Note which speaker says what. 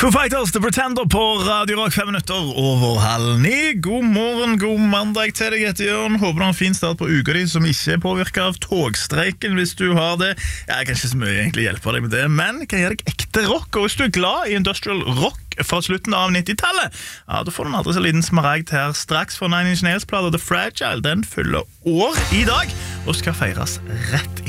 Speaker 1: Foo Fighters, The Pretender på Radio Rock, 5 minutter over 8:30. God morgen, god mandag til deg, heter Jørn. Håper du har en fin start på uka di som ikke er påvirket av togstreiken. Hvis du har det, jeg kan ikke så mye egentlig hjelpe deg med det, men kan gi deg ekte rock. Og hvis du er glad i industrial rock fra slutten av 90-tallet, ja, da får du en aldri så liten smaragd her straks for Nine Inch Nails-plater The Fragile. Den fyller år i dag og skal feires rett